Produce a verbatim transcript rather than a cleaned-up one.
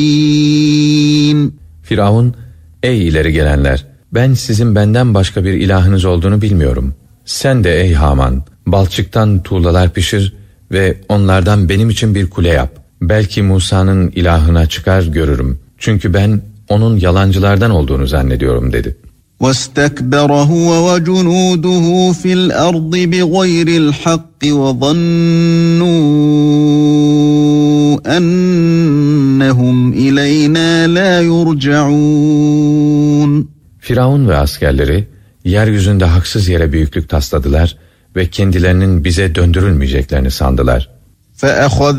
Firavun, ey ileri gelenler, ben sizin benden başka bir ilahınız olduğunu bilmiyorum. Sen de ey Haman, balçıktan tuğlalar pişir ve onlardan benim için bir kule yap. Belki Musa'nın ilahına çıkar görürüm. Çünkü ben onun yalancılardan olduğunu zannediyorum dedi. وَاسْتَكْبَرَ هُوَ وَجُنُودُهُ فِي الْأَرْضِ بِغَيْرِ الْحَقِّ وَظَنُّوا أَنَّهُمْ إِلَيْنَا لَا يُرْجَعُونَ. Firavun ve askerleri yeryüzünde haksız yere büyüklük tasladılar ve kendilerinin bize döndürülmeyeceklerini sandılar. فَأَخَذْ